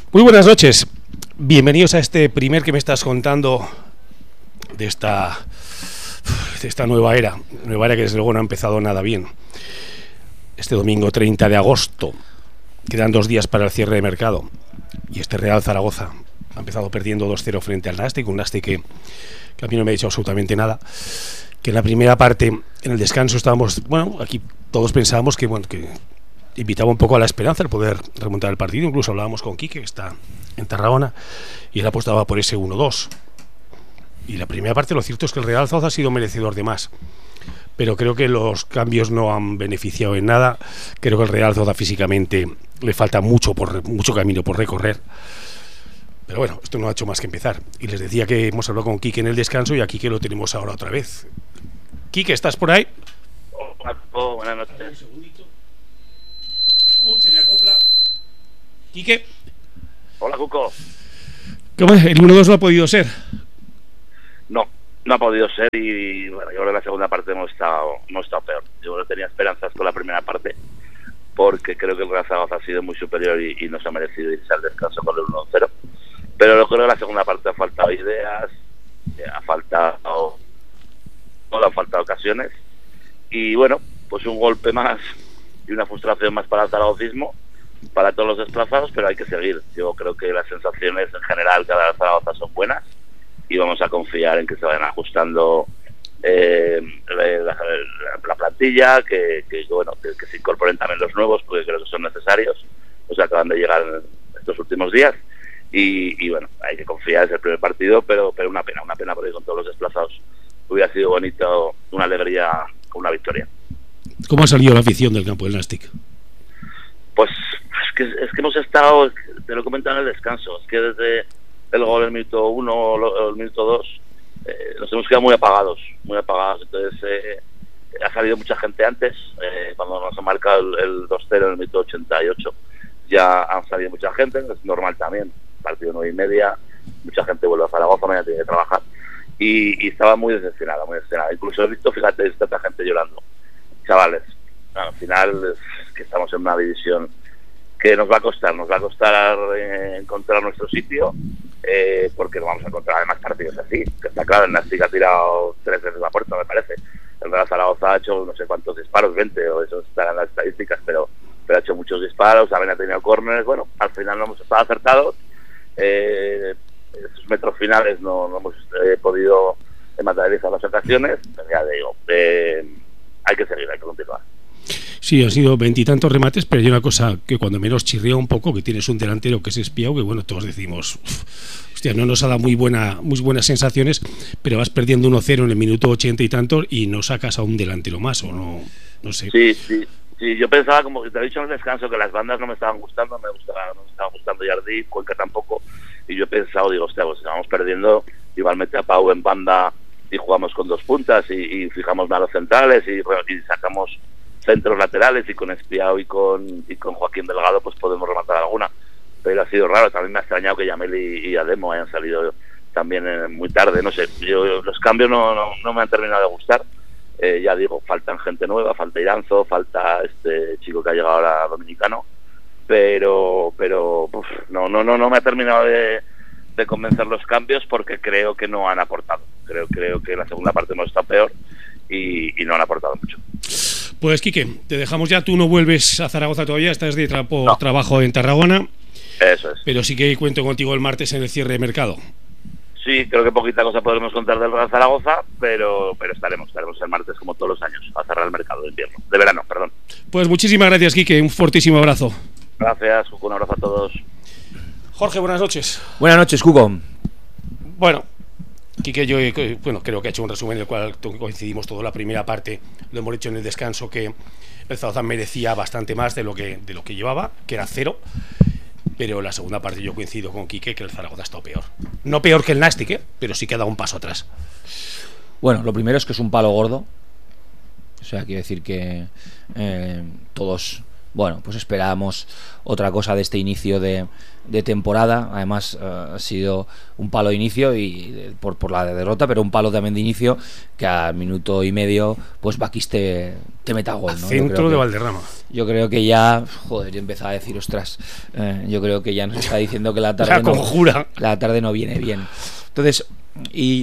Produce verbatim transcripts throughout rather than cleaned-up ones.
Muy buenas noches, bienvenidos a este primer que me estás contando de esta, de esta nueva era, nueva era que desde luego no ha empezado nada bien. Este domingo treinta de agosto, quedan dos días para el cierre de mercado y este Real Zaragoza ha empezado perdiendo dos cero frente al Nastic, un Nastic que, que a mí no me ha dicho absolutamente nada, que en la primera parte, en el descanso estábamos, bueno, aquí todos pensábamos que, bueno, que invitaba un poco a la esperanza el poder remontar el partido. Incluso hablábamos con Quique, que está en Tarragona, y él apostaba por ese uno dos. Y la primera parte, lo cierto es que el Real Zaragoza ha sido merecedor de más, pero creo que los cambios no han beneficiado en nada. Creo que el Real Zaragoza físicamente le falta mucho, por, mucho camino por recorrer. Pero bueno, esto no ha hecho más que empezar. Y les decía que hemos hablado con Quique en el descanso y a Quique lo tenemos ahora otra vez. Quique, ¿estás por ahí? Hola, oh, buenas noches. Un segundito. Uh, se me acopla. Quique. Hola, Cuco. ¿Cómo es? ¿El uno dos no ha podido ser? No, no ha podido ser y bueno, yo creo que la segunda parte hemos estado, hemos estado peor. Yo no tenía esperanzas con la primera parte porque creo que el Real Zaragoza ha sido muy superior y, y nos ha merecido irse al descanso con el uno cero. Pero yo creo que la segunda parte ha faltado ideas, ha faltado, no ha faltado ocasiones y bueno, pues un golpe más y una frustración más para el zaragocismo, para todos los desplazados, pero hay que seguir. Yo creo que las sensaciones en general cada vez Zaragoza son buenas y vamos a confiar en que se vayan ajustando eh, la, la, la plantilla, que, que bueno que, que se incorporen también los nuevos, porque creo que son necesarios, o sea, acaban de llegar estos últimos días y, y bueno, hay que confiar, es el primer partido, pero pero una pena, una pena porque con todos los desplazados hubiera sido bonito, una alegría con una victoria. ¿Cómo ha salido la afición del campo del Nastic? Pues es que, es que hemos estado, te lo he comentado en el descanso, es que desde el gol del minuto uno o el minuto dos eh, nos hemos quedado muy apagados, muy apagados. Entonces eh, ha salido mucha gente antes, eh, cuando nos ha marcado el, el dos cero en el minuto ochenta y ocho, ya han salido mucha gente, es normal también, partido nueve y media, mucha gente vuelve a Zaragoza, mañana tiene que trabajar, y, y estaba muy decepcionada, muy decepcionada. Incluso he visto, fíjate, tanta gente llorando. Chavales, al final es que estamos en una división que nos va a costar, nos va a costar eh, encontrar nuestro sitio, eh, porque no vamos a encontrar además partidos así, que está claro, el Nastic ha tirado tres veces la puerta, me parece. El Real Zaragoza ha hecho no sé cuántos disparos, veinte, o eso estarán las estadísticas, pero, pero ha hecho muchos disparos, también ha tenido córneres. Bueno, al final no hemos estado acertados, eh, esos metros finales no, no hemos eh, podido materializar las ocasiones, pero ya digo, eh, hay que seguir, hay que continuar. Sí, han sido veintitantos remates, pero hay una cosa que cuando menos chirría un poco, que tienes un delantero que es espiado, que bueno, todos decimos, hostia, no nos ha dado muy buena, muy buenas sensaciones, pero vas perdiendo uno cero en el minuto ochenta y tantos y no sacas a un delantero más, o no, no sé. Sí, sí, sí, yo pensaba, como que te he dicho en el descanso, que las bandas no me estaban gustando, me gustaba, no me estaba gustando Jardí, Cuenca tampoco, y yo he pensado, digo, hostia, pues estamos perdiendo, igual mete a Pau en banda y jugamos con dos puntas y, y fijamos más los centrales y, bueno, y sacamos centros laterales y con Espiao y con y con Joaquín Delgado pues podemos rematar alguna, pero ha sido raro. También me ha extrañado que Yamel y, y Ademo hayan salido también eh, muy tarde, no sé, yo, los cambios no, no, no me han terminado de gustar. Eh, ya digo, faltan gente nueva, falta Iranzo, falta este chico que ha llegado ahora dominicano, pero pero uf, no no no no me ha terminado de, de convencer los cambios, porque creo que no han aportado. Creo creo que la segunda parte hemos estado peor y, y no han aportado mucho. Pues Quique, te dejamos ya, tú no vuelves a Zaragoza todavía, estás de tra por no. trabajo en Tarragona. Eso es. Pero sí que cuento contigo el martes en el cierre de mercado. Sí, creo que poquita cosa podremos contar del Real Zaragoza, pero pero estaremos, estaremos el martes como todos los años, a cerrar el mercado de invierno, de verano, perdón. Pues muchísimas gracias, Quique, un fortísimo abrazo. Gracias, Cuco, un abrazo a todos. Jorge, buenas noches. Buenas noches, Cuco. Bueno, Quique, yo bueno, creo que ha hecho un resumen en el cual coincidimos todo. La primera parte lo hemos hecho en el descanso, que el Zaragoza merecía bastante más de lo que de lo que llevaba, que era cero. Pero la segunda parte yo coincido con Quique, que el Zaragoza ha estado peor. No peor que el Nastic, ¿eh? Pero sí que ha dado un paso atrás. Bueno, lo primero es que es un palo gordo. O sea, quiere decir que eh, todos Bueno, pues esperábamos otra cosa de este inicio de, de temporada. Además, uh, ha sido un palo de inicio y eh, por, por la derrota, pero un palo también de inicio que al minuto y medio, pues Bakis te, te meta gol, ¿no? Centro de que, Valderrama. Yo creo que ya, joder, yo empezaba a decir, ostras, eh, yo creo que ya nos está diciendo que la tarde, la conjura. No, la tarde no viene bien. Entonces, y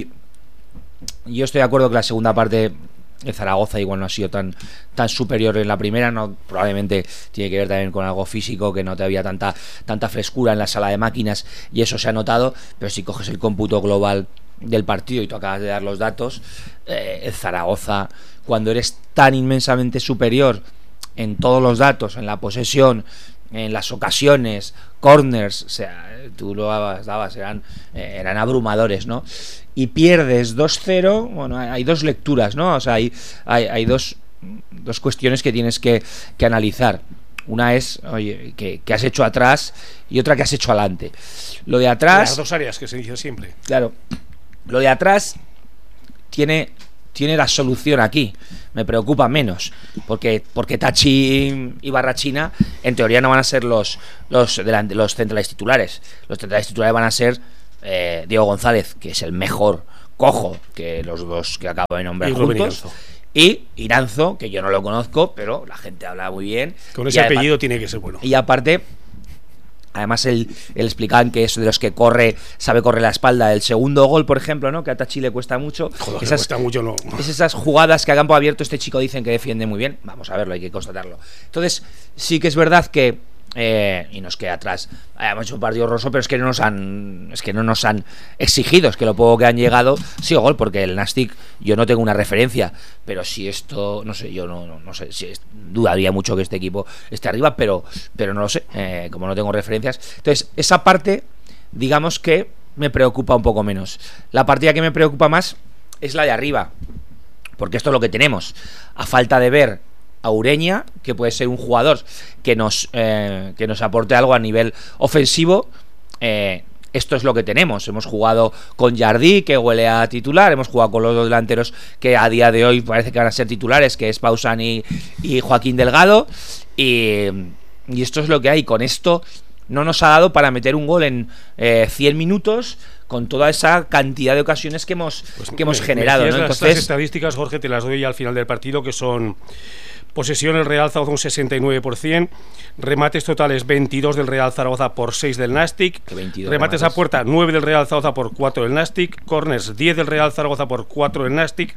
yo estoy de acuerdo que la segunda parte el Zaragoza igual no ha sido tan tan superior en la primera, no, probablemente tiene que ver también con algo físico, que no te había tanta tanta frescura en la sala de máquinas y eso se ha notado, pero si coges el cómputo global del partido y tú acabas de dar los datos, eh, el Zaragoza, cuando eres tan inmensamente superior en todos los datos, en la posesión, en las ocasiones, corners, o sea, tú lo dabas, dabas eran, eh, eran abrumadores, ¿no? Y pierdes dos cero, bueno, hay, hay dos lecturas, ¿no? O sea, hay, hay, hay dos, dos cuestiones que tienes que, que analizar. Una es, oye, que, que has hecho atrás y otra que has hecho adelante. Lo de atrás... Las dos áreas que se dice siempre. Claro, lo de atrás tiene... tiene la solución aquí, me preocupa menos, porque porque Tachi y Barrachina en teoría no van a ser los los, delante, los centrales titulares, los centrales titulares van a ser eh, Diego González, que es el mejor cojo que los dos que acabo de nombrar y juntos, y Iranzo, que yo no lo conozco, pero la gente habla muy bien. Con ese apellido tiene que ser bueno. Y aparte... Además, él, él explicaban que es de los que corre, sabe correr la espalda. El segundo gol, por ejemplo, ¿no? Que a Tachi le cuesta mucho. Joder, esas, le cuesta mucho, no. Es esas jugadas que a campo abierto este chico dicen que defiende muy bien. Vamos a verlo, hay que constatarlo. Entonces, sí que es verdad que eh, y nos queda atrás. Hemos hecho un partido horroroso, pero es que no nos han, es que no nos han exigido, es que lo poco que han llegado sí gol, porque el Nastic yo no tengo una referencia, pero si esto, no sé, yo no, no, no sé, si es, dudaría mucho que este equipo esté arriba, pero, pero no lo sé, eh, como no tengo referencias. Entonces, esa parte, digamos que me preocupa un poco menos. La partida que me preocupa más es la de arriba, porque esto es lo que tenemos. A falta de ver a Ureña, que puede ser un jugador que nos, eh, que nos aporte algo a nivel ofensivo, eh, esto es lo que tenemos. Hemos jugado con Jardí, que huele a titular, hemos jugado con los dos delanteros que a día de hoy parece que van a ser titulares, que es Pausan y, y Joaquín Delgado, y, y esto es lo que hay. Con esto no nos ha dado para meter un gol en eh, cien minutos, con toda esa cantidad de ocasiones que hemos, pues que hemos me, generado, me ¿no? Entonces, las, las estadísticas, Jorge, te las doy al final del partido, que son: posesión el Real Zaragoza un sesenta y nueve por ciento, remates totales veintidós del Real Zaragoza por seis del Nastic, remates, remates a puerta nueve del Real Zaragoza por cuatro del Nastic, corners diez del Real Zaragoza por cuatro del Nastic,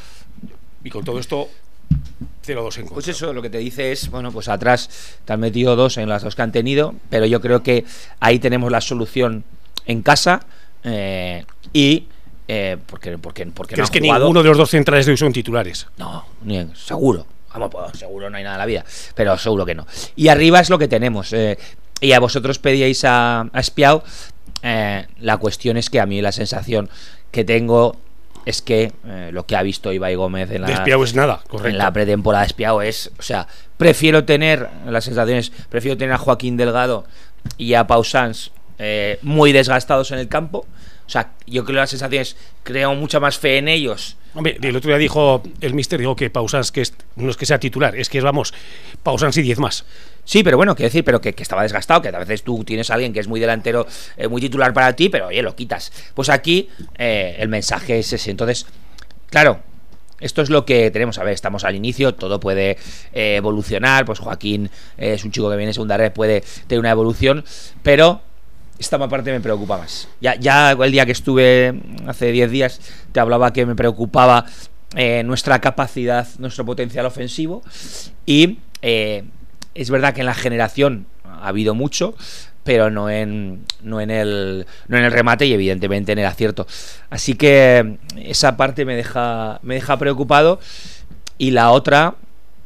y con todo esto cero dos en contra. Pues eso, lo que te dice es, bueno, pues atrás te han metido dos en las dos que han tenido, pero yo creo que ahí tenemos la solución en casa, eh, y eh, porque, porque, porque ¿crees no que jugado? Ninguno de los dos centrales de hoy son titulares? No, ni, seguro. Vamos, pues, seguro no hay nada en la vida, pero seguro que no. Y arriba es lo que tenemos. Eh, y a vosotros pedíais a, a Espiau. Eh, la cuestión es que a mí la sensación que tengo es que eh, lo que ha visto Ibai Gómez en la, de Espiau es nada, correcto. En la pretemporada de Espiau es, o sea, prefiero tener las sensaciones, prefiero tener a Joaquín Delgado y a Pau Sanz eh, muy desgastados en el campo. O sea, yo creo que las sensaciones, creo mucha más fe en ellos. Hombre, el otro día dijo el míster, dijo que Pau Sanz, que es, no es que sea titular, es que es, vamos, Pau Sanz y diez más. Sí, pero bueno, quiero decir, pero que, que estaba desgastado, que a veces tú tienes a alguien que es muy delantero, eh, muy titular para ti, pero oye, lo quitas. Pues aquí eh, el mensaje es ese. Entonces, claro, esto es lo que tenemos. A ver, estamos al inicio, todo puede eh, evolucionar. Pues Joaquín eh, es un chico que viene en segunda red, puede tener una evolución, pero esta parte me preocupa más. Ya, ya el día que estuve hace diez días te hablaba que me preocupaba eh, nuestra capacidad, nuestro potencial ofensivo, y eh, es verdad que en la generación ha habido mucho, pero no en no en el no en el remate y evidentemente en el acierto. Así que esa parte me deja me deja preocupado. Y la otra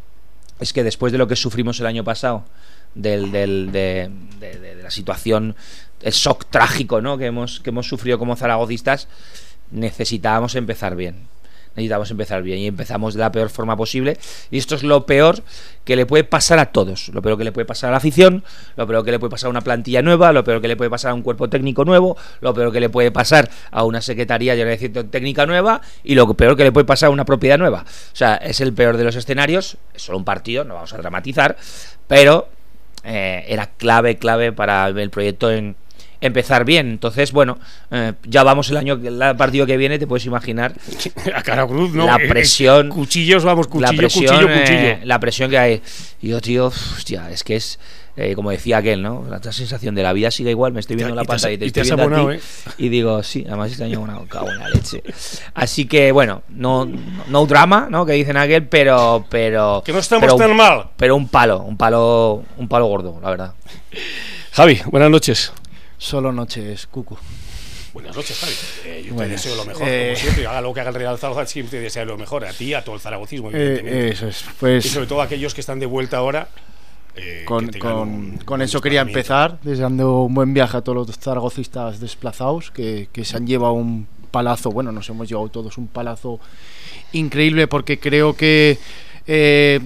es que después de lo que sufrimos el año pasado, del, del de, de, de, de la situación, el shock trágico, ¿no?, que hemos que hemos sufrido como zaragocistas, necesitábamos empezar bien. necesitamos empezar bien y empezamos de la peor forma posible, y esto es lo peor que le puede pasar a todos, lo peor que le puede pasar a la afición, lo peor que le puede pasar a una plantilla nueva, lo peor que le puede pasar a un cuerpo técnico nuevo, lo peor que le puede pasar a una secretaría, yo le decir, técnica nueva, y lo peor que le puede pasar a una propiedad nueva. O sea, es el peor de los escenarios, es solo un partido, no vamos a dramatizar, pero eh, era clave, clave para el proyecto en empezar bien. Entonces, bueno, eh, ya vamos el año, el partido que viene, te puedes imaginar a cara cruz, ¿no? La presión, eh, cuchillos, vamos, cuchillo, la presión, cuchillo, cuchillo. Eh, la presión que hay. Y yo, tío, hostia, es que es eh, como decía aquel, ¿no? La sensación de la vida sigue igual, me estoy viendo la pantalla y te, y te estoy viendo abonado, a ti, ¿eh? Y digo, sí, además este año abonado, cago en la leche. Así que, bueno, no, no drama, ¿no? Que dicen aquel, pero, pero que no estamos pero, tan mal. Pero un palo, un palo, un palo gordo, la verdad. Javi, buenas noches. Solo noches, Cucu. Buenas noches, Javi. Eh, yo Buenas. te deseo lo mejor, eh, como siempre. Haga lo que haga el Real Zaragoza, siempre te deseo lo mejor. A ti, a todo el zaragocismo, evidentemente. Eh, eso es. Pues, y sobre todo a aquellos que están de vuelta ahora. Eh, con con, un, con un eso quería empezar, deseando un buen viaje a todos los zaragocistas desplazados, que, que se han llevado un palazo. Bueno, nos hemos llevado todos un palazo increíble, porque creo que... Eh,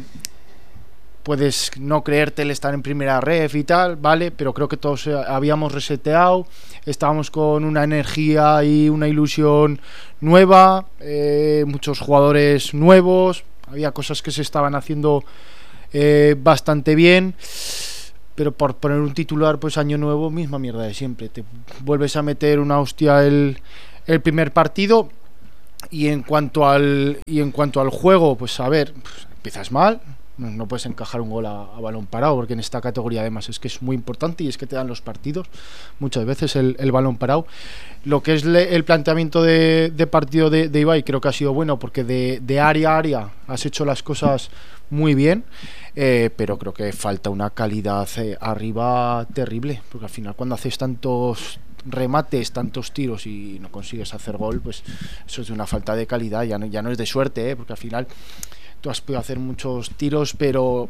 puedes no creerte el estar en primera ref y tal, vale, pero creo que todos habíamos reseteado, estábamos con una energía y una ilusión nueva, eh, muchos jugadores nuevos, había cosas que se estaban haciendo eh, bastante bien, pero por poner un titular, pues año nuevo, misma mierda de siempre, te vuelves a meter una hostia el, el primer partido. Y en cuanto al y en cuanto al juego, pues a ver, pues, empiezas mal. No, no puedes encajar un gol a, a balón parado, porque en esta categoría además es que es muy importante y es que te dan los partidos muchas veces el, el balón parado. Lo que es le, el planteamiento de, de partido de, de Ibai creo que ha sido bueno, porque de, de área a área has hecho las cosas muy bien, eh, pero creo que falta una calidad eh, arriba terrible, porque al final cuando haces tantos remates, tantos tiros y no consigues hacer gol, pues eso es de una falta de calidad, ya no, ya no es de suerte, eh, porque al final tú has podido hacer muchos tiros, pero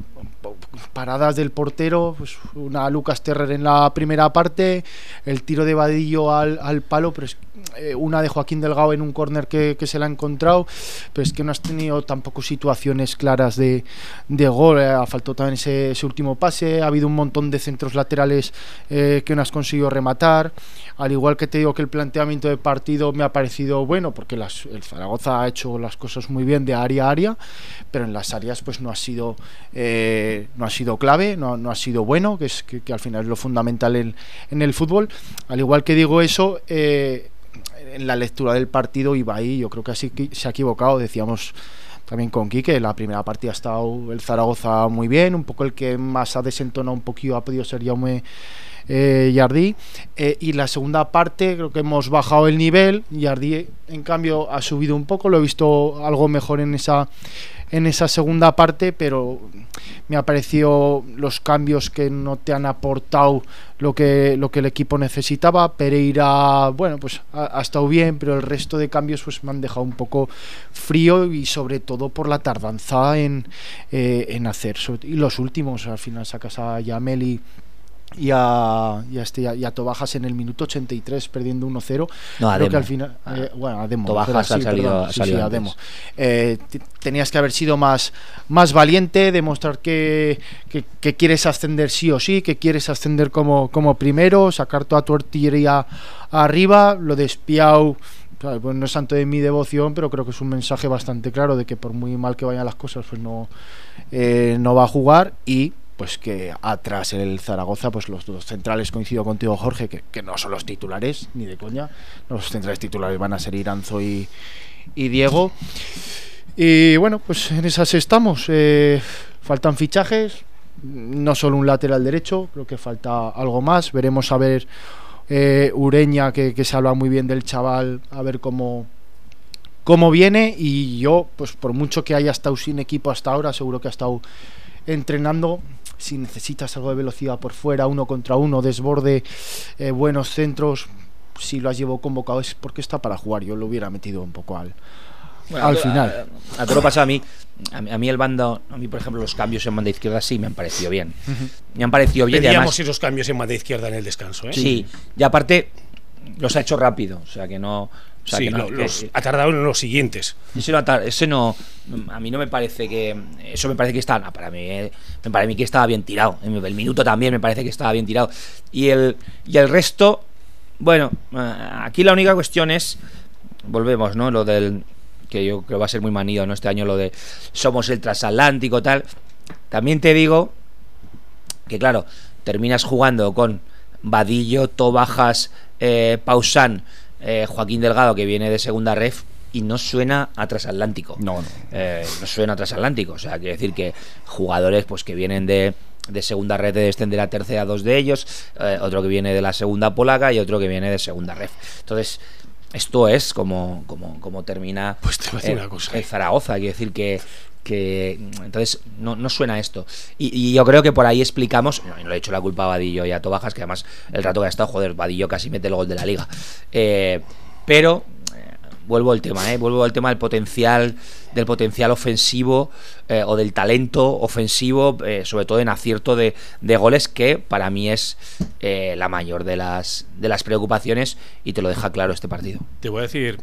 paradas del portero, pues una Lucas Terrer en la primera parte, el tiro de Vadillo al, al palo, pero es, eh, una de Joaquín Delgado en un córner que, que se la ha encontrado, pero es que no has tenido tampoco situaciones claras de, de gol, eh, ha faltado también ese, ese último pase, ha habido un montón de centros laterales eh, que no has conseguido rematar, al igual que te digo que el planteamiento de partido me ha parecido bueno, porque las, el Zaragoza ha hecho las cosas muy bien de área a área, pero en las áreas pues no ha sido eh, no ha sido clave, no, no ha sido bueno, que es que, que al final es lo fundamental en, en el fútbol. Al igual que digo eso, eh, en la lectura del partido Ibai yo creo que así que se ha equivocado. Decíamos también con Quique, la primera partida ha estado el Zaragoza muy bien, un poco el que más ha desentonado un poquillo ha podido ser Jaume Eh, Jardí, eh, y la segunda parte creo que hemos bajado el nivel. Jardí en cambio ha subido un poco, lo he visto algo mejor en esa en esa segunda parte, pero me ha parecido los cambios que no te han aportado lo que lo que el equipo necesitaba. Pereira, bueno, pues ha, ha estado bien, pero el resto de cambios pues me han dejado un poco frío, y sobre todo por la tardanza en, eh, en hacer. Y los últimos, al final sacas a Yameli y a, y a, este, y a Tobajas en el minuto ochenta y tres perdiendo uno cero. No, a creo Demo. que al final eh, bueno, a Demo, Tobajas sí, ha salido, perdón, ha sí, salido sí, a antes. Demo. Eh, t- tenías que haber sido más, más valiente, demostrar que, que, que quieres ascender sí o sí, que quieres ascender como, como primero, sacar toda tu artillería arriba. Lo de Espiau, pues no es santo de mi devoción, pero creo que es un mensaje bastante claro de que por muy mal que vayan las cosas, pues no, eh, no va a jugar. Y pues que atrás el Zaragoza, pues los dos centrales, coincido contigo, Jorge, que, que no son los titulares, ni de coña. Los centrales titulares van a ser Iranzo y, y Diego. Y bueno, pues en esas estamos. Eh, faltan fichajes, no solo un lateral derecho, creo que falta algo más. Veremos a ver eh, Ureña, que, que se habla muy bien del chaval, a ver cómo cómo viene. Y yo, pues por mucho que haya estado sin equipo hasta ahora, seguro que ha estado entrenando. Si necesitas algo de velocidad por fuera, uno contra uno, desborde, eh, buenos centros, si lo has llevado convocado es porque está para jugar. Yo lo hubiera metido un poco al, bueno, al a, final. A, a todo lo pasado a mí, a mí, a mí el bando, a mí por ejemplo los cambios en banda izquierda sí me han parecido bien. Uh-huh. Me han parecido bien. Pedíamos y además, esos cambios en banda izquierda en el descanso, ¿eh? Sí, y aparte los ha hecho rápido, o sea que no... O sea, sí, que no, lo, que, los que, ha tardado en los siguientes. Ese no, ese no, a mí no me parece que, eso me parece que está, no, para mí, me parece mí que estaba bien tirado. El minuto también me parece que estaba bien tirado. Y el, y el resto, bueno, aquí la única cuestión es, volvemos, ¿no? Lo del, que yo creo va a ser muy manido, ¿no? Este año lo de somos el transatlántico, tal. También te digo que, claro, terminas jugando con Vadillo, Tobajas, eh, Pausán, Eh, Joaquín Delgado, que viene de segunda ref, y no suena a transatlántico. No, no. Eh, no suena a transatlántico. O sea, quiere decir que jugadores pues que vienen de, de segunda ref de descender a tercera, dos de ellos, eh, otro que viene de la segunda polaca y otro que viene de segunda ref. Entonces, esto es como, como, como termina pues te voy a decir el, una cosa. el Zaragoza. Quiere decir que que entonces no, no suena esto y, y yo creo que por ahí explicamos, no, no le he hecho la culpa a Vadillo y a Tobajas, que además el rato que ha estado, joder, Vadillo casi mete el gol de la liga, eh, pero eh, vuelvo al tema, eh, vuelvo al tema del potencial del potencial ofensivo eh, o del talento ofensivo, eh, sobre todo en acierto de, de goles, que para mí es eh, la mayor de las de las preocupaciones, y te lo deja claro este partido. Te voy a decir,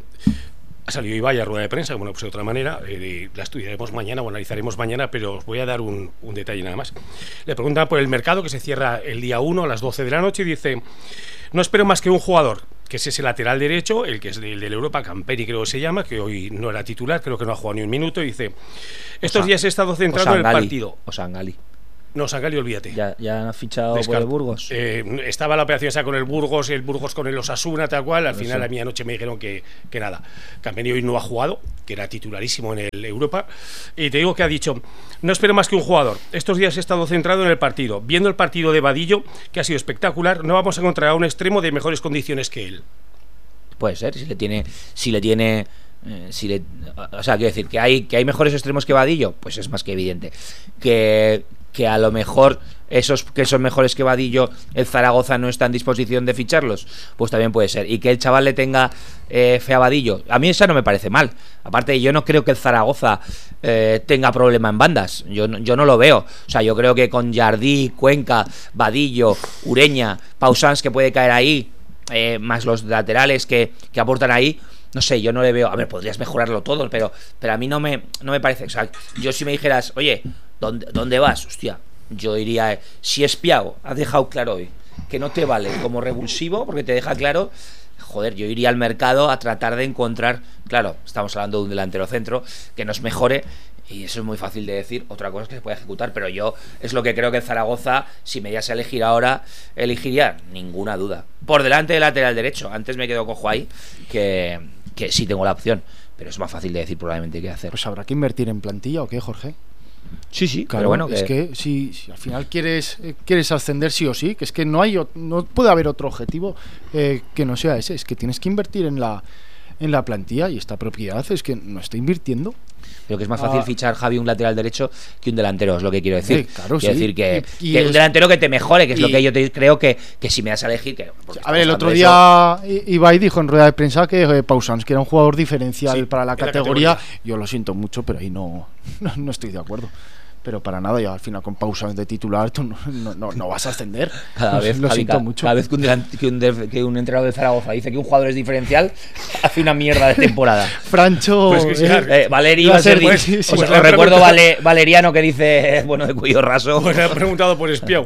ha salido Ibai a rueda de prensa, como no puse de otra manera, eh, la estudiaremos mañana o analizaremos mañana, pero os voy a dar un, un detalle nada más. Le preguntan por el mercado, que se cierra el día uno a las doce de la noche, y dice: no espero más que un jugador, que es ese lateral derecho, el que es del de Europa, Camperi creo que se llama, que hoy no era titular, creo que no ha jugado ni un minuto, y dice: estos o sea, días he estado centrado en el partido. O Sangali. No, Sangali, olvídate. ¿Ya, ya han fichado Descart- por el Burgos? Eh, estaba la operación esa con el Burgos, el Burgos con el Osasuna, tal cual. Al Pero final, sí. a mí anoche me dijeron que, que nada. Campeni hoy no ha jugado, que era titularísimo en el Europa. Y te digo que ha dicho: no espero más que un jugador. Estos días he estado centrado en el partido. Viendo el partido de Vadillo, que ha sido espectacular, no vamos a encontrar a un extremo de mejores condiciones que él. Puede ser, si le tiene... Si le tiene eh, si le, o sea, quiero decir, que hay, que hay mejores extremos que Vadillo, pues es más que evidente. Que... que a lo mejor esos que son mejores que Vadillo, el Zaragoza no está en disposición de ficharlos, pues también puede ser. Y que el chaval le tenga eh, fe a Vadillo, a mí esa no me parece mal. Aparte, yo no creo que el Zaragoza eh, tenga problema en bandas, yo, yo no lo veo. O sea, yo creo que con Jardí, Cuenca, Vadillo, Ureña, Pausans, que puede caer ahí, eh, más los laterales que, que aportan ahí, no sé, yo no le veo. A ver, podrías mejorarlo todo, pero, pero a mí no me, no me parece. O sea, yo si me dijeras, oye, ¿Dónde, ¿Dónde vas? Hostia, yo diría, si es Piau, has dejado claro hoy que no te vale como revulsivo, porque te deja claro, joder, yo iría al mercado a tratar de encontrar, claro, estamos hablando de un delantero centro, que nos mejore, y eso es muy fácil de decir. Otra cosa es que se puede ejecutar, pero yo es lo que creo que el Zaragoza, si me diese a elegir ahora, elegiría, ninguna duda, por delante del lateral derecho. Antes me quedo cojo ahí, que, que sí tengo la opción, pero es más fácil de decir probablemente que hacer. Pues habrá que invertir en plantilla, ¿o qué, Jorge? Sí, sí, claro, pero bueno, es que... que si, si al final quieres eh, quieres ascender sí o sí, que es que no hay o- no puede haber otro objetivo eh, que no sea ese, es que tienes que invertir en la en la plantilla, y esta propiedad es que no está invirtiendo. Pero que es más fácil Ah. fichar, Javi, un lateral derecho que un delantero, es lo que quiero decir. Sí, claro, quiero sí. decir que, Y- y que es- un delantero que te mejore, que es lo y- que yo te creo que, que si me das a elegir... Que, porque A ver, el estamos otro hablando de eso. día I- Ibai dijo en rueda de prensa que eh, Pausans, que era un jugador diferencial Sí, para la en la categoría. categoría. Yo lo siento mucho, pero ahí no, no, no estoy de acuerdo. Pero para nada, ya al final con Pausans de titular tú no, no, no, no vas a ascender. Cada Lo- vez, lo Javi, siento cada, mucho. cada vez que un, delan- que, un de- que un entrenador de Zaragoza dice que un jugador es diferencial, hace una mierda de temporada. Francho, Pues que sí, eh, Eh, Valeri iba va a ser... pues, di- sí, sí, os, pues os le ha recuerdo preguntado- Vale- Valeriano, que dice, bueno, de cuello raso. Pues le ha preguntado por Espiau.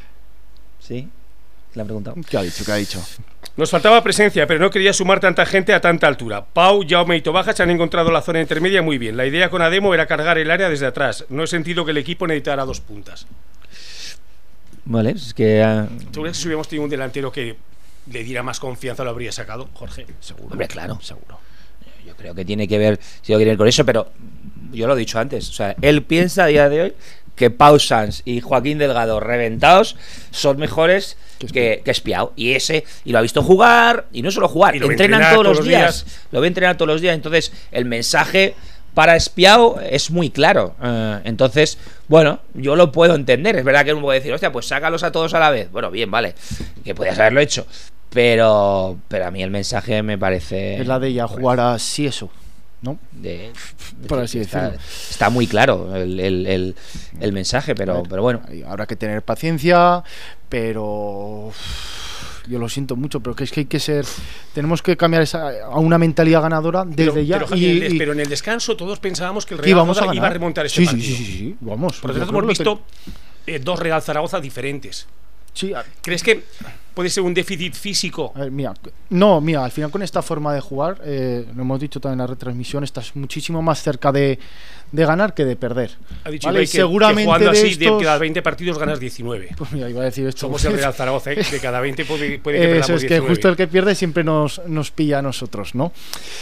Sí, le han preguntado. ¿Qué ha dicho? ¿Qué ha dicho? Nos faltaba presencia, pero no quería sumar tanta gente a tanta altura. Pau, Jaume y Tobajas han encontrado la zona intermedia muy bien. La idea con Ademo era cargar el área desde atrás. No he sentido que el equipo necesitara dos puntas. Vale, es que... ah, ¿Tú crees que si hubiéramos tenido un delantero que le diera más confianza lo habría sacado, Jorge? Seguro. Hombre, claro. Seguro. Yo creo que tiene que ver, si tiene que ver con eso, pero yo lo he dicho antes. O sea, él piensa a día de hoy que Pau Sanz y Joaquín Delgado reventados son mejores Que que, que Espiau. Y ese, y lo ha visto jugar, y no solo jugar, Y lo ve entrenan entrenar todos los todos los días, días. Lo ve entrenar todos los días. Entonces, el mensaje para Espiau es muy claro. Eh, entonces, bueno, yo lo puedo entender. Es verdad que uno puede decir, hostia, pues sácalos a todos a la vez. Bueno, bien, vale, que podías haberlo hecho. Pero, pero a mí el mensaje me parece... Es la de ya pues, jugar así eso, ¿no? de, Por así está, decirlo. está muy claro el, el, el, el mensaje, pero, pero bueno. Habrá que tener paciencia, pero yo lo siento mucho, pero que es que hay que ser, tenemos que cambiar esa, a una mentalidad ganadora desde pero, ya. Pero, Javier, y, y, y, pero en el descanso todos pensábamos que el que Real íbamos Zaragoza a iba a remontar este sí, partido. Sí, sí, sí, sí, vamos. Por lo tanto, hemos visto eh, dos Real Zaragoza diferentes. Sí, a, ¿Crees que puede ser un déficit físico? A ver, mira, no, mira, al final con esta forma de jugar, eh, lo hemos dicho también en la retransmisión, estás muchísimo más cerca de, de ganar que de perder. Ha dicho ¿vale? que, seguramente que jugando de así, estos... de cada veinte partidos ganas diecinueve. Pues mira, iba a decir esto. Somos el Real Zaragoza, ¿eh? De cada veinte puede, puede que Eso perdamos es que diecinueve. justo el que pierde siempre nos, nos pilla a nosotros, ¿no?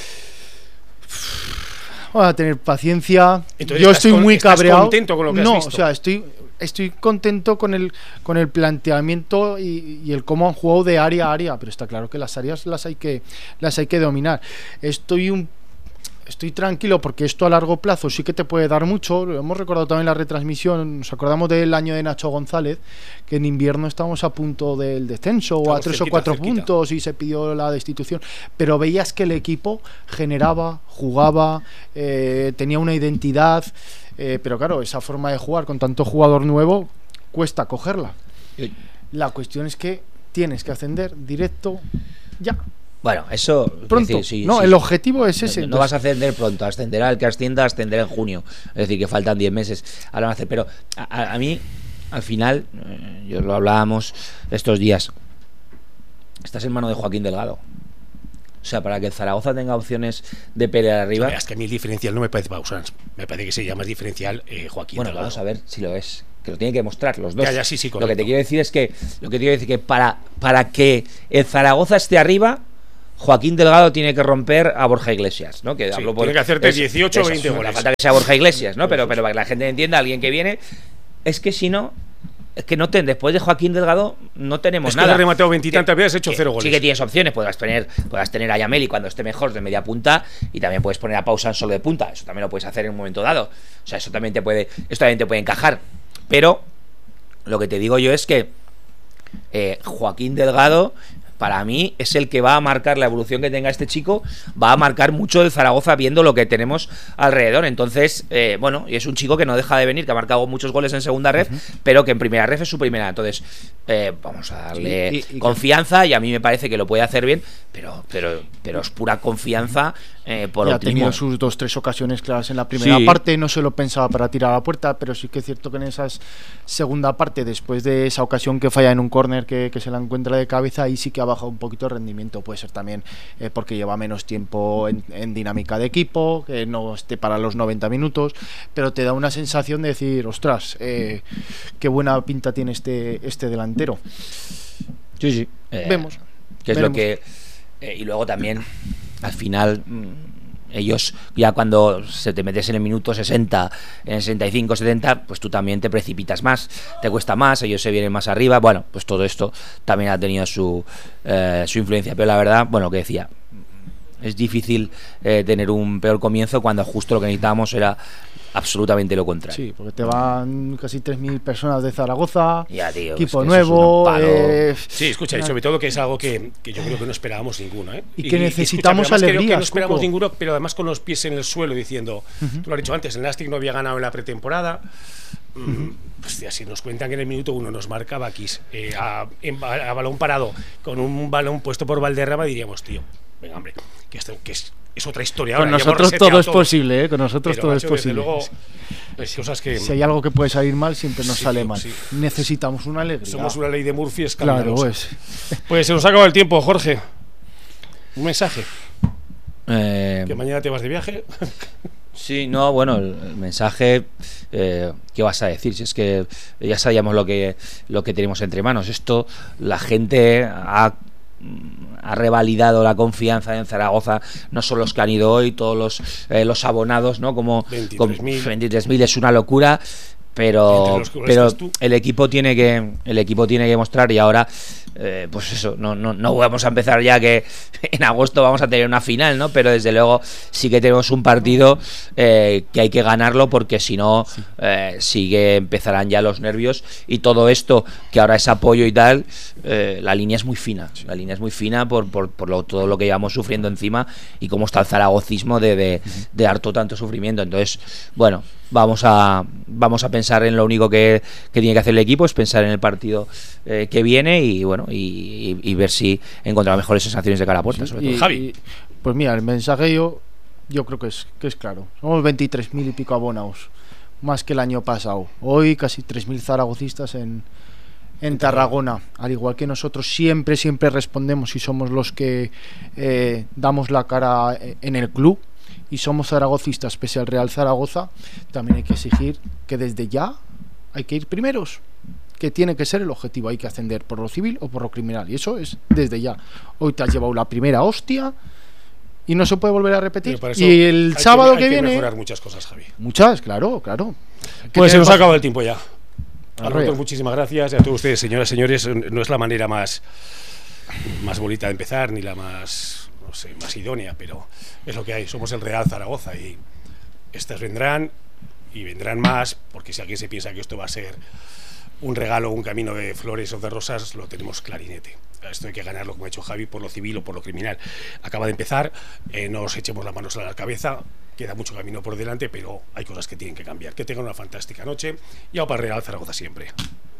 Vamos a tener paciencia. Entonces, yo ¿estás estoy con- muy estás cabreado. contento con lo que has no, visto? o sea, estoy, estoy contento con el, con el planteamiento y, y el cómo han jugado de área a área, pero está claro que las áreas las hay que, las hay que dominar. Estoy un Estoy tranquilo porque esto a largo plazo sí que te puede dar mucho. Lo hemos recordado también en la retransmisión. Nos acordamos del año de Nacho González, que en invierno estábamos a punto del descenso, o a tres cerquita, o cuatro cerquita. puntos, y se pidió la destitución. Pero veías que el equipo generaba, jugaba, eh, tenía una identidad. Eh, pero claro, esa forma de jugar con tanto jugador nuevo cuesta cogerla. La cuestión es que tienes que ascender directo ya. Bueno, eso Pronto. Es decir, sí, no, sí. el objetivo es ese. No, no entonces- vas a ascender pronto, ascenderá el que ascienda, ascenderá en junio. Es decir, que faltan diez meses. Ahora van a hacer, pero a, a- a mí, al final, eh, yo lo hablábamos estos días. Estás en mano de Joaquín Delgado. O sea, para que el Zaragoza tenga opciones de pelear arriba. Es que a mí el diferencial no me parece Pausans. Me parece que sería más diferencial eh, Joaquín Bueno, Delgado. vamos a ver si lo es. Que lo tiene que demostrar los dos. Ya, ya, sí, sí, lo que correcto. te quiero decir es que lo que te quiero decir que para, para que el Zaragoza esté arriba, Joaquín Delgado tiene que romper a Borja Iglesias, ¿no? Que Sí, hablo por- tiene que hacerte es- dieciocho o eso, veinte no goles. hace falta que sea Borja Iglesias, ¿no? Pero, pero para que la gente entienda, alguien que viene, es que si no, es que no ten, después de Joaquín Delgado no tenemos Es que nada. le he rematado veintitantas Que- veces, he hecho que cero goles. Sí que tienes opciones, podrás tener, podrás tener a Yameli cuando esté mejor de media punta, y también puedes poner a Pausan solo de punta. Eso también lo puedes hacer en un momento dado. O sea, eso también te puede, eso también te puede encajar. Pero lo que te digo yo es que eh, Joaquín Delgado, para mí, es el que va a marcar la evolución que tenga este chico, va a marcar mucho el Zaragoza viendo lo que tenemos alrededor. Entonces, eh, bueno, y es un chico que no deja de venir, que ha marcado muchos goles en segunda ref, uh-huh. pero que en primera ref es su primera. Entonces, eh, vamos a darle y, y, y confianza, y a mí me parece que lo puede hacer bien, pero pero pero es pura confianza eh, por y ha optimismo. tenido sus dos, tres ocasiones claras en la primera Sí. parte, no se lo pensaba para tirar a la puerta, pero sí que es cierto que en esa segunda parte, después de esa ocasión que falla en un córner que, que se la encuentra de cabeza, ahí sí que ha bajado un poquito el rendimiento. Puede ser también eh, porque lleva menos tiempo en, en dinámica de equipo, que no esté para los noventa minutos, pero te da una sensación de decir, ostras, eh, qué buena pinta tiene este, este delantero. Sí, sí. Eh, Vemos. Que es Veremos. lo que... Eh, y luego también, al final... Mmm, ellos ya cuando se te metes en el minuto sesenta, en el sesenta y cinco, setenta, pues tú también te precipitas más, te cuesta más, ellos se vienen más arriba. Bueno, pues todo esto también ha tenido su, eh, su influencia, pero la verdad, bueno, lo que decía, es difícil eh, tener un peor comienzo cuando justo lo que necesitábamos era absolutamente lo contrario. Sí, porque te van casi tres mil personas de Zaragoza, ya, tío, equipo es que nuevo. eso es un palo. Eh, Sí, escucha, y sobre todo que es algo que, que yo creo que no esperábamos ninguno, ¿eh? Y que necesitamos escucha, pero además creo que alegrías, no esperamos Cuco. ninguno, pero además con los pies en el suelo diciendo, Uh-huh. tú lo has dicho antes, el Nastic no había ganado en la pretemporada. Uh-huh. Hostia, si nos cuentan que en el minuto uno nos marca Bakis eh, a, en- a balón parado con un balón puesto por Valderrama, diríamos, tío, venga, hombre, que esto que es, es otra historia. Con Ahora, ya hemos nosotros reseteado todo es posible, ¿eh? Con nosotros Pero, todo macho, es posible. desde luego, hay cosas que Si hay algo que puede salir mal, siempre nos Sí, sale tío, mal. sí. Necesitamos una alegría. somos una ley de Murphy escandalosa. Claro, pues. Pues se nos ha acabado el tiempo, Jorge. Un mensaje. Eh, Que mañana te vas de viaje. Sí, no, bueno, el, el mensaje, eh, ¿qué vas a decir? Si es que ya sabíamos lo que lo que tenemos entre manos. Esto, la gente ha, ha revalidado la confianza en Zaragoza, no son los que han ido hoy, todos los eh, los abonados, ¿no? Como veintitrés mil. veintitrés mil es una locura. Entre Pero, los que pero estás tú. el equipo tiene que el equipo tiene que mostrar, y ahora eh, pues eso, no, no, no vamos a empezar ya que en agosto vamos a tener una final, ¿no? Pero desde luego sí que tenemos un partido eh, que hay que ganarlo, porque si no eh, sí que empezarán ya los nervios, y todo esto que ahora es apoyo y tal, eh, la línea es muy fina, la línea es muy fina por, por, por lo, todo lo que llevamos sufriendo encima, y cómo está el zaragocismo de, de, de harto tanto sufrimiento. Entonces, bueno, vamos a vamos a pensar en lo único que, que tiene que hacer el equipo, es pensar en el partido eh, que viene, y bueno, y, y, y ver si encontramos mejores sensaciones de cara a puerta, Sí, sobre y, todo. Javi. y, pues mira, el mensaje yo, yo creo que es, que es claro. Somos veintitrés mil y pico abonados, más que el año pasado. Hoy casi tres mil zaragocistas en, en Tarragona. Al igual que nosotros siempre, siempre respondemos y somos los que eh, damos la cara en el club. Y somos zaragocistas pese al Real Zaragoza, también hay que exigir que desde ya hay que ir primeros, que tiene que ser el objetivo, hay que ascender por lo civil o por lo criminal, y eso es desde ya. Hoy te has llevado la primera hostia y no se puede volver a repetir. Y el hay sábado que, que, hay viene que mejorar muchas cosas, Javi. muchas, claro, claro. Pues se nos ha tenemos- acabado el tiempo ya. A Arroyo. todos, muchísimas gracias. Y a todos ustedes, señoras y señores, no es la manera más, más bonita de empezar, ni la más, no sé, más idónea, pero es lo que hay. Somos el Real Zaragoza y estas vendrán y vendrán más, porque si alguien se piensa que esto va a ser un regalo, un camino de flores o de rosas, lo tenemos clarinete. Esto hay que ganarlo, como ha dicho Javi, por lo civil o por lo criminal. Acaba de empezar, eh, no os echemos las manos a la cabeza, queda mucho camino por delante, pero hay cosas que tienen que cambiar. Que tengan una fantástica noche y a para Real Zaragoza siempre.